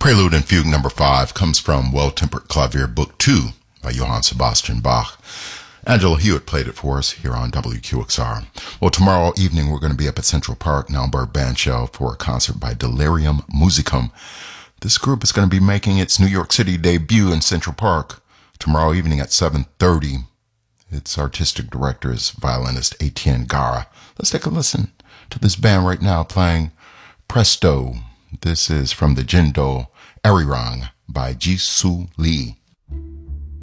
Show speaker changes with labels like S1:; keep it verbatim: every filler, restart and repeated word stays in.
S1: Prelude and Fugue number five comes from Well-Tempered Clavier Book two by Johann Sebastian Bach. Angela Hewitt played it for us here on W Q X R. Well, tomorrow evening we're going to be up at Central Park, Naumburg Bandshell, for a concert by Delirium Musicum. This group is going to be making its New York City debut in Central Park tomorrow evening at seven thirty. Its artistic director is violinist Etienne Gara. Let's take a listen to this band right now playing Presto. This is from the Jindo Arirang by Jisoo Lee.